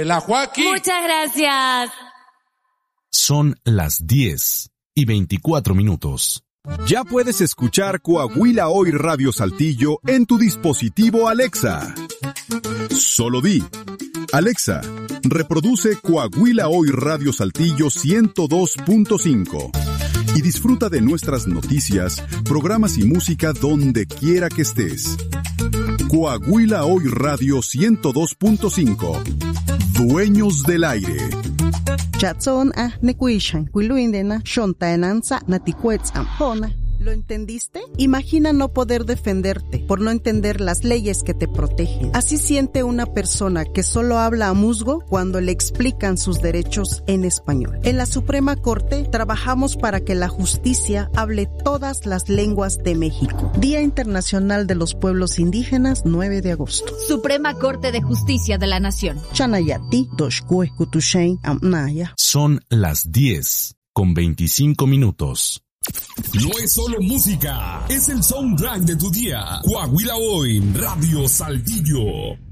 la Joaquín. Muchas gracias. Son las 10:24. Ya puedes escuchar Coahuila Hoy Radio Saltillo en tu dispositivo Alexa. Solo di: Alexa, reproduce Coahuila Hoy Radio Saltillo 102.5 y disfruta de nuestras noticias, programas y música donde quiera que estés. Coahuila Hoy Radio 102.5. Dueños del aire. Chatson nekuishan kuiluindena shontaenanza naticuetz ampona. ¿Lo entendiste? Imagina no poder defenderte por no entender las leyes que te protegen. Así siente una persona que solo habla a musgo cuando le explican sus derechos en español. En la Suprema Corte trabajamos para que la justicia hable todas las lenguas de México. Día Internacional de los Pueblos Indígenas, 9 de agosto. Suprema Corte de Justicia de la Nación. Chanayati, Doshkue, Kutushain, Amnaya. Son las 10:25. No es solo música, es el soundtrack de tu día. Coahuila Hoy Radio Saltillo.